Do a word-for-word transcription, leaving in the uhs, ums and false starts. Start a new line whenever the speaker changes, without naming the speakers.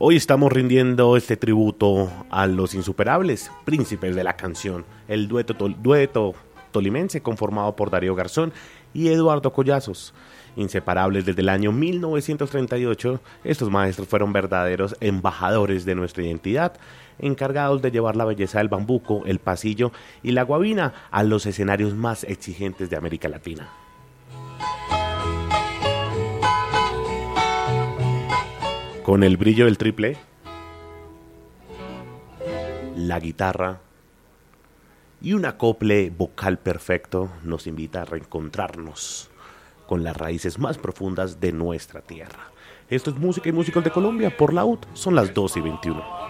Hoy estamos rindiendo este tributo a los insuperables príncipes de la canción, el dueto, tol- dueto tolimense conformado por Darío Garzón y Eduardo Collazos. Inseparables desde el año mil novecientos treinta y ocho, estos maestros fueron verdaderos embajadores de nuestra identidad, encargados de llevar la belleza del bambuco, el pasillo y la guabina a los escenarios más exigentes de América Latina. Con el brillo del triple, la guitarra y un acople vocal perfecto nos invita a reencontrarnos con las raíces más profundas de nuestra tierra. Esto es Música y Músicos de Colombia por la U T, son las dos y veintiuno.